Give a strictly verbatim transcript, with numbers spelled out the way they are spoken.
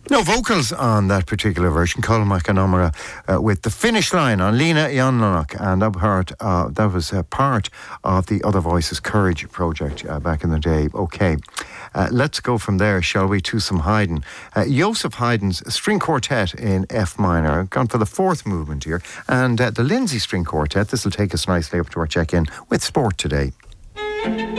No vocals on that particular version. Colin McAnamara uh, with The Finish Line on Lena Ionlanach, and that part uh, that was uh, part of the Other Voices Courage project uh, back in the day. Okay, uh, let's go from there, shall we, to some Haydn. Uh, Joseph Haydn's String Quartet in F minor. I've gone for the fourth movement here, and uh, the Lindsay String Quartet. This will take us nicely up to our check-in with sport today.